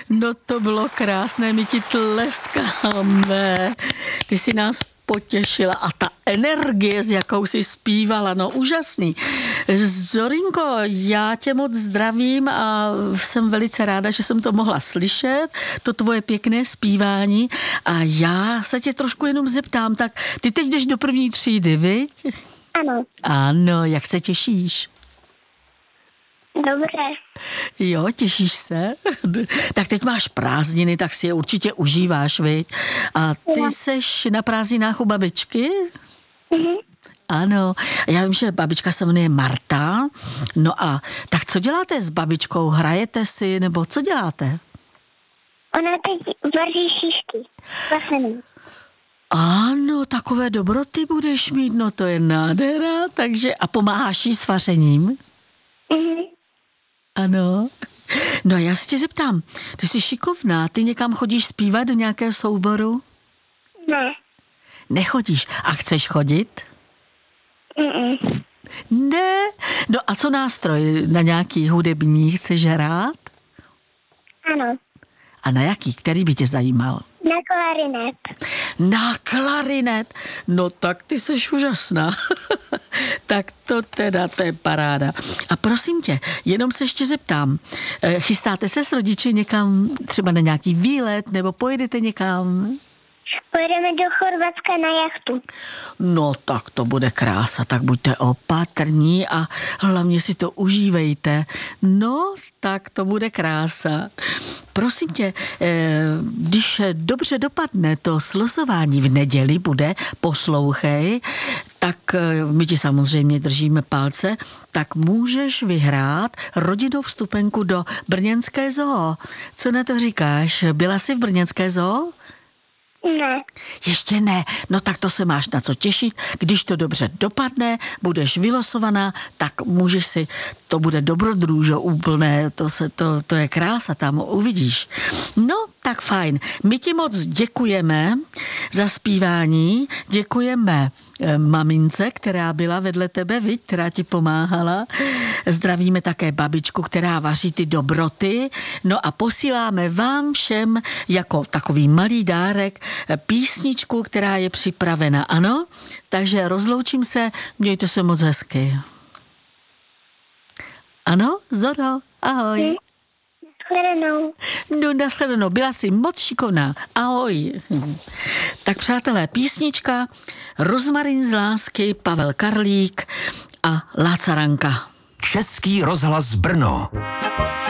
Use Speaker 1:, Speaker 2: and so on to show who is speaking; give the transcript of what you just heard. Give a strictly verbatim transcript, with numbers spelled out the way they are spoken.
Speaker 1: No to bylo krásné, my ti tleskáme. Ty si nás potěšila a ta energie, s jakou si zpívala, no úžasný. Zorinko, já tě moc zdravím a jsem velice ráda, že jsem to mohla slyšet, to tvoje pěkné zpívání a já se tě trošku jenom zeptám, tak ty teď jdeš do první třídy, viď?
Speaker 2: Ano.
Speaker 1: Ano, jak se těšíš?
Speaker 2: Dobře.
Speaker 1: Jo, těšíš se? Tak teď máš prázdniny, tak si je určitě užíváš, viď? A ty
Speaker 2: Jo.
Speaker 1: seš na prázdninách u babičky?
Speaker 2: Mhm.
Speaker 1: Ano, já vím, že babička se jmenuje Marta. No a tak co děláte s babičkou? Hrajete si, nebo co děláte?
Speaker 2: Ona teď vaří šišky. Vařený.
Speaker 1: Ano, takové dobroty budeš mít, no to je nádhera, takže a pomáháš jí s vařením?
Speaker 2: Mhm.
Speaker 1: Ano. No a já se tě zeptám, ty jsi šikovná, ty někam chodíš zpívat do nějakého souboru?
Speaker 2: Ne.
Speaker 1: Nechodíš. A chceš chodit?
Speaker 2: Mhm.
Speaker 1: Ne. No a co nástroj? Na nějaký hudební chceš hrát?
Speaker 2: Ano.
Speaker 1: A na jaký? Který by tě zajímal?
Speaker 2: Na klarinet.
Speaker 1: Na klarinet. No tak ty jsi úžasná. Tak to teda, to je paráda. A prosím tě, jenom se ještě zeptám. eh, Chystáte se s rodiči někam, třeba na nějaký výlet, nebo pojedete někam?
Speaker 2: Pojedeme do Chorvatska na jachtu.
Speaker 1: No tak to bude krása, tak buďte opatrní a hlavně si to užívejte. No, tak to bude krása. Prosím tě, eh, když dobře dopadne to slosování v neděli bude, poslouchej, tak eh, my ti samozřejmě držíme palce, tak můžeš vyhrát rodinnou vstupenku do brněnské zoo. Co na to říkáš? Byla jsi v brněnské zoo?
Speaker 2: Ne.
Speaker 1: Ještě ne, no tak to se máš na co těšit, když to dobře dopadne, budeš vylosovaná, tak můžeš si, to bude dobrodružo úplné, to, se, to, to je krása, tam uvidíš. No, tak fajn, my ti moc děkujeme za zpívání, děkujeme eh, mamince, která byla vedle tebe, viď, která ti pomáhala, zdravíme také babičku, která vaří ty dobroty, no a posíláme vám všem jako takový malý dárek písničku, která je připravena, ano? Takže rozloučím se, mějte se moc hezky. Ano, Zoro, ahoj.
Speaker 2: Shledanou.
Speaker 1: No, nashledanou, byla jsi moc šikovná, ahoj. Tak přátelé, písnička Rozmarin z lásky, Pavel Karlík a Láca Ranka.
Speaker 3: Český rozhlas Brno.